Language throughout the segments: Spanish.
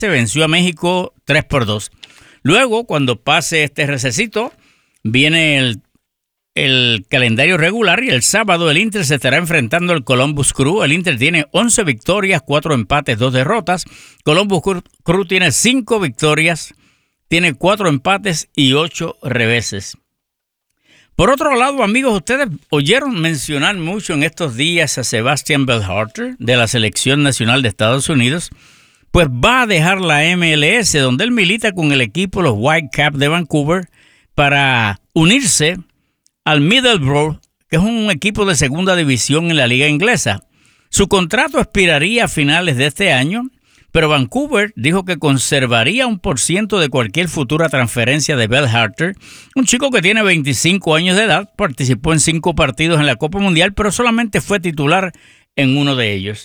se venció a México 3-2. Luego, cuando pase este recesito, viene el calendario regular y el sábado el Inter se estará enfrentando al Columbus Crew. El Inter tiene 11 victorias, 4 empates, 2 derrotas. Columbus Crew tiene 5 victorias, tiene 4 empates y 8 reveses. Por otro lado, amigos, ustedes oyeron mencionar mucho en estos días a Sebastian Bellharter de la Selección Nacional de Estados Unidos. Pues va a dejar la MLS, donde él milita con el equipo los Whitecaps de Vancouver, para unirse al Middlesbrough, que es un equipo de segunda división en la liga inglesa. Su contrato expiraría a finales de este año, pero Vancouver dijo que conservaría 1% de cualquier futura transferencia de Bellharter, un chico que tiene 25 años de edad, participó en 5 partidos en la Copa Mundial, pero solamente fue titular en uno de ellos.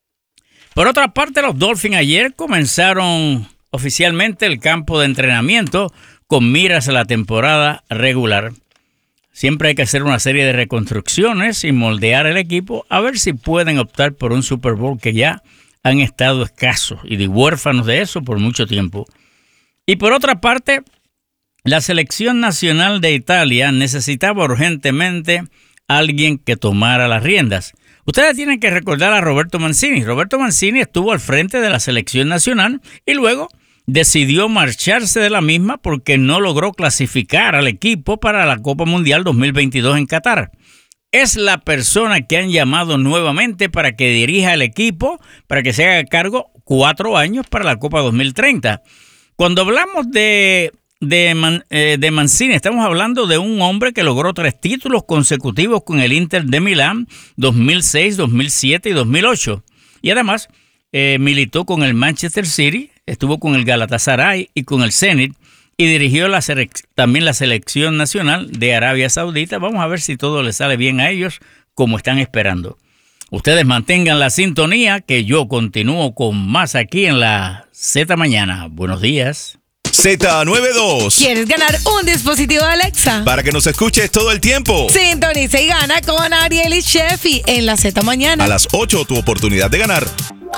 Por otra parte, los Dolphins ayer comenzaron oficialmente el campo de entrenamiento con miras a la temporada regular. Siempre hay que hacer una serie de reconstrucciones y moldear el equipo a ver si pueden optar por un Super Bowl, que ya han estado escasos y de huérfanos de eso por mucho tiempo. Y por otra parte, la selección nacional de Italia necesitaba urgentemente a alguien que tomara las riendas. Ustedes tienen que recordar a Roberto Mancini. Roberto Mancini estuvo al frente de la selección nacional y luego decidió marcharse de la misma porque no logró clasificar al equipo para la Copa Mundial 2022 en Qatar. Es la persona que han llamado nuevamente para que dirija el equipo, para que se haga cargo 4 años para la Copa 2030. Cuando hablamos de Mancini, estamos hablando de un hombre que logró 3 títulos consecutivos con el Inter de Milán, 2006, 2007 y 2008. Y además militó con el Manchester City, estuvo con el Galatasaray y con el Zenit, y dirigió también la selección nacional de Arabia Saudita. Vamos a ver si todo le sale bien a ellos, como están esperando. Ustedes mantengan la sintonía, que yo continúo con más aquí en la Z Mañana. Buenos días. Z92. ¿Quieres ganar un dispositivo Alexa? Para que nos escuches todo el tiempo. Sintoniza y gana con Ariel y Sheffy en la Z Mañana. A las 8, tu oportunidad de ganar.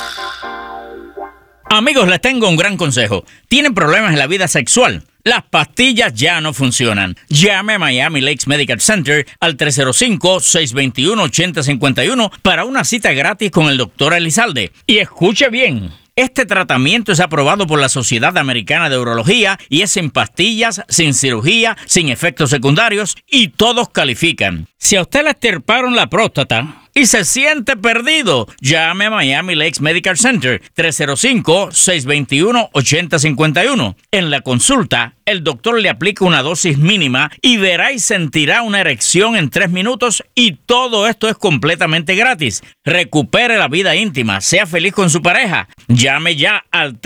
Amigos, les tengo un gran consejo. ¿Tienen problemas en la vida sexual? Las pastillas ya no funcionan. Llame a Miami Lakes Medical Center al 305-621-8051 para una cita gratis con el Dr. Elizalde. Y escuche bien. Este tratamiento es aprobado por la Sociedad Americana de Urología y es sin pastillas, sin cirugía, sin efectos secundarios y todos califican. Si a usted le extirparon la próstata y se siente perdido, llame a Miami Lakes Medical Center 305-621-8051. En la consulta, el doctor le aplica una dosis mínima y verá y sentirá una erección en 3 minutos y todo esto es completamente gratis. Recupere la vida íntima, sea feliz con su pareja. Llame ya al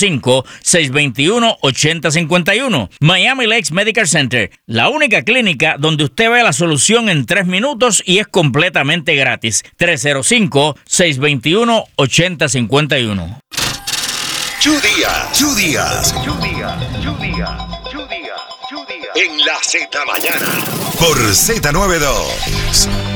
305-621-8051. Miami Lakes Medical Center, la única clínica donde usted ve la solución en 3 minutos y es completamente gratis. 305-621-8051. Díaz. En la Z Mañana. Por Z92.